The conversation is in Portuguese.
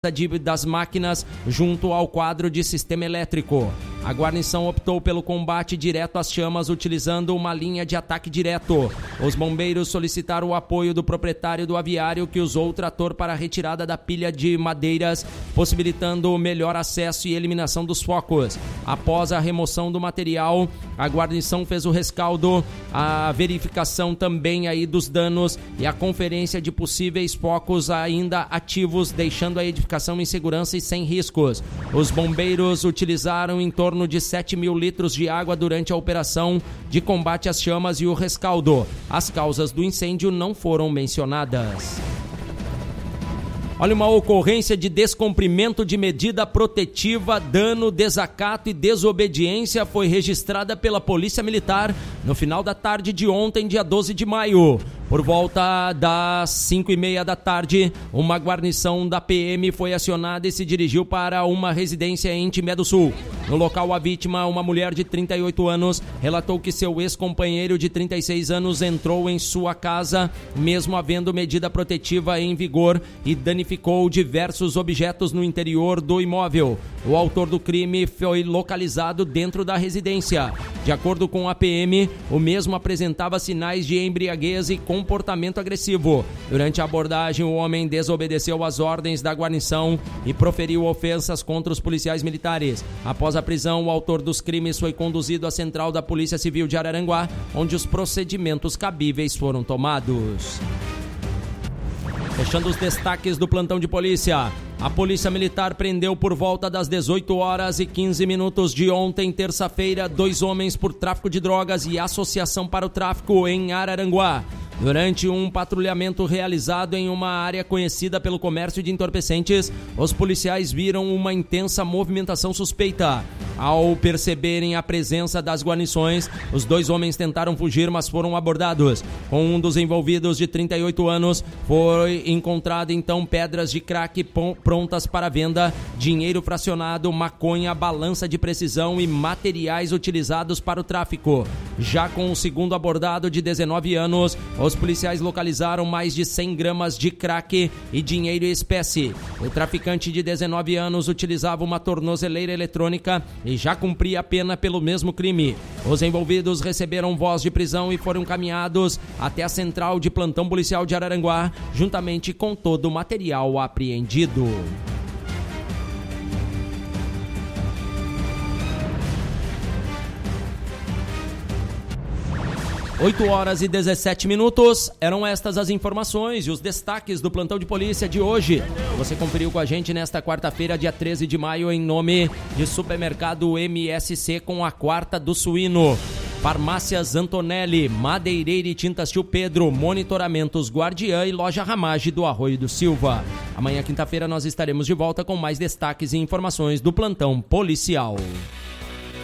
das máquinas junto ao quadro de sistema elétrico. A guarnição optou pelo combate direto às chamas utilizando uma linha de ataque direto. Os bombeiros solicitaram o apoio do proprietário do aviário, que usou o trator para a retirada da pilha de madeiras, possibilitando melhor acesso e eliminação dos focos. Após a remoção do material, a guarnição fez o rescaldo, a verificação também aí dos danos e a conferência de possíveis focos ainda ativos, deixando a edificação em segurança e sem riscos. Os bombeiros utilizaram em torno de 7 mil litros de água durante a operação de combate às chamas e o rescaldo. As causas do incêndio não foram mencionadas. Olha, uma ocorrência de descumprimento de medida protetiva, dano, desacato e desobediência foi registrada pela Polícia Militar no final da tarde de ontem, dia 12 de maio. Por volta das 5h30 da tarde, uma guarnição da PM foi acionada e se dirigiu para uma residência em Timbé do Sul. No local, a vítima, uma mulher de 38 anos, relatou que seu ex-companheiro de 36 anos entrou em sua casa, mesmo havendo medida protetiva em vigor, e danificou diversos objetos no interior do imóvel. O autor do crime foi localizado dentro da residência. De acordo com a PM, o mesmo apresentava sinais de embriaguez e comportamento agressivo. Durante a abordagem, o homem desobedeceu às ordens da guarnição e proferiu ofensas contra os policiais militares. Após a prisão, o autor dos crimes foi conduzido à central da Polícia Civil de Araranguá, onde os procedimentos cabíveis foram tomados. Fechando os destaques do plantão de polícia. A Polícia Militar prendeu por volta das 18h15 de ontem, terça-feira, 2 homens por tráfico de drogas e associação para o tráfico em Araranguá. Durante um patrulhamento realizado em uma área conhecida pelo comércio de entorpecentes, os policiais viram uma intensa movimentação suspeita. Ao perceberem a presença das guarnições, os 2 homens tentaram fugir, mas foram abordados. Com um dos envolvidos, de 38 anos, foi encontrado então pedras de crack prontas para venda, dinheiro fracionado, maconha, balança de precisão e materiais utilizados para o tráfico. Já com o segundo abordado, de 19 anos, os policiais localizaram mais de 100 gramas de crack e dinheiro em espécie. O traficante de 19 anos utilizava uma tornozeleira eletrônica e já cumpria a pena pelo mesmo crime. Os envolvidos receberam voz de prisão e foram encaminhados até a central de plantão policial de Araranguá, juntamente com todo o material apreendido. 8h17. Eram estas as informações e os destaques do plantão de polícia de hoje. Você conferiu com a gente nesta quarta-feira, dia 13 de maio, em nome de Supermercado MSC com a Quarta do Suíno. Farmácias Antonelli, Madeireira e Tintas Tio Pedro, Monitoramentos Guardiã e Loja Ramage do Arroio do Silva. Amanhã, quinta-feira, nós estaremos de volta com mais destaques e informações do plantão policial.